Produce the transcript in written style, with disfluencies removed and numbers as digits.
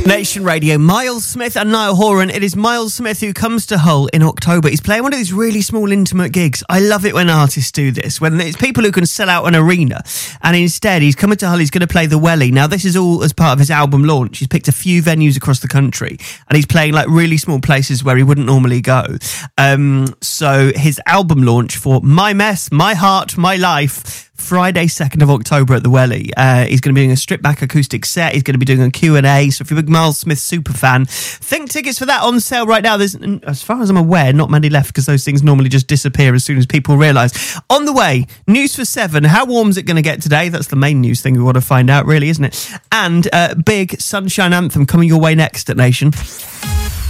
Nation Radio, Miles Smith and Niall Horan. It is Miles Smith who comes to Hull in October. He's playing one of these really small, intimate gigs. I love it when artists do this, when it's people who can sell out an arena. And instead, he's coming to Hull, he's going to play the Welly. Now, this is all as part of his album launch. He's picked a few venues across the country, and he's playing like really small places where he wouldn't normally go. So his album launch for My Mess, My Heart, My Life, Friday, 2nd of October at the Welly. He's going to be doing a stripped-back acoustic set. He's going to be doing a Q&A. So if you're a big Miles Smith super fan, think tickets for that on sale right now. There's, as far as I'm aware, not many left because those things normally just disappear as soon as people realise. On the way, news for 7. How warm is it going to get today? That's the main news thing we want to find out, really, isn't it? And big Sunshine Anthem coming your way next at Nation.